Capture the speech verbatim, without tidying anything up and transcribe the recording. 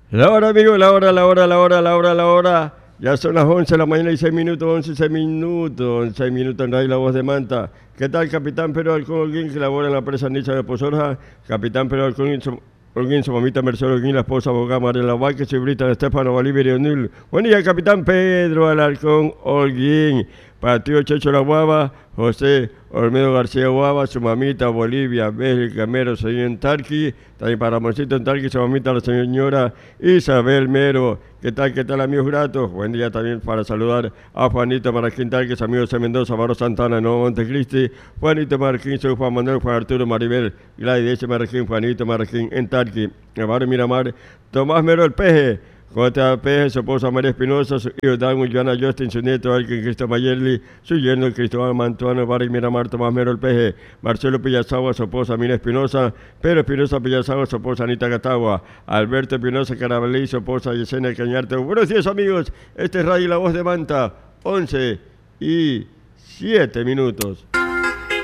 La hora, amigo, la hora, la hora, la hora, la hora, la hora. Ya son las once de la mañana y seis minutos, once, seis minutos, seis minutos en Radio La Voz de Manta. ¿Qué tal, capitán Pedro Alcón Holguín, que labora en la presa Nicha de Pozorja? Capitán Pedro Alcón Holguín, su mamita Mercedes Holguín, la esposa abogada Mariela Vázquez, su brita de Estefano Bolívar y O'Neill. Buen día, capitán Pedro Alarcón Holguín. Para tío Checho La Guava, José Olmedo García Guava, su mamita Bolivia, Bélgica, Mero, señor en Tarqui, también para Ramoncito en Tarqui, su mamita la señora Isabel Mero. ¿Qué tal, qué tal, amigos gratos? Buen día también para saludar a Juanito Marquín Tarqui, amigos de Mendoza, Barro Santana, Nuevo Montecristi, Juanito Marquín, soy Juan Manuel, Juan Arturo Maribel, Gladys Marquín, Juanito Marquín en Tarqui, Navarro Miramar, Tomás Mero el Peje, J P, su esposa María Espinosa, su hijo Daniel, Joana Justin, su nieto Alkin Cristóbal Mayerli, su yerno Cristóbal Mantuano, Barry Miramar, Tomás Mero el Peje, Marcelo Pillazagua, su esposa Mina Espinosa, Pedro Espinosa Pillazagua, su esposa Anita Gatagua, Alberto Espinosa Carabalí, su esposa Yesenia Cañarte. Buenos días, amigos, este es Radio La Voz de Manta, once y siete minutos.